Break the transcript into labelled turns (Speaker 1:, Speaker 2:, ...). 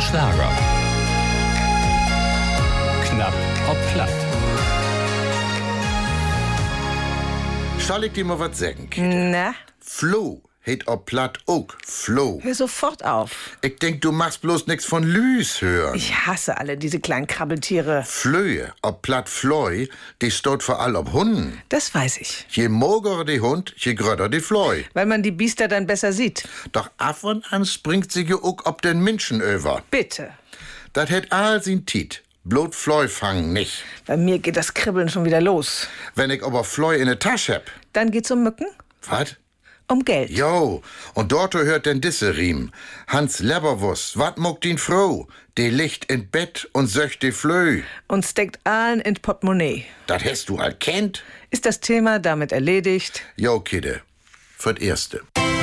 Speaker 1: Schlager. Knapp ob platt.
Speaker 2: Soll ich dir mal was sagen, Kid?
Speaker 3: Na,
Speaker 2: Flo heet ob platt ook Flo.
Speaker 3: hör sofort auf.
Speaker 2: Ich denk, du machst bloß nix von Lüs hören.
Speaker 3: Ich hasse alle diese kleinen Krabbeltiere.
Speaker 2: Flöhe, ob platt Floi, die stot vor all ob Hunden.
Speaker 3: Das weiß ich.
Speaker 2: Je mogerer die Hund, je grötter die Floi.
Speaker 3: Weil man die Biester dann besser sieht.
Speaker 2: Doch af und an springt sie jo ook ob den Menschen über.
Speaker 3: Bitte.
Speaker 2: Dat het all sin Tiet. Blot Floi fangen nicht.
Speaker 3: Bei mir geht das Kribbeln schon wieder los.
Speaker 2: Wenn ich aber Floi in der Tasche hab.
Speaker 3: Dann geht's um Mücken,
Speaker 2: Wat?
Speaker 3: um Geld.
Speaker 2: Jo, und dort hört den Disseriem. Hans Leberwurst, wat muckt ihn froh? Die liegt in Bett und söcht die Flöh.
Speaker 3: Und steckt allen in Portemonnaie.
Speaker 2: Dat hast du all kennt?
Speaker 3: Ist das Thema damit erledigt?
Speaker 2: Jo, Kidde. Für das Erste.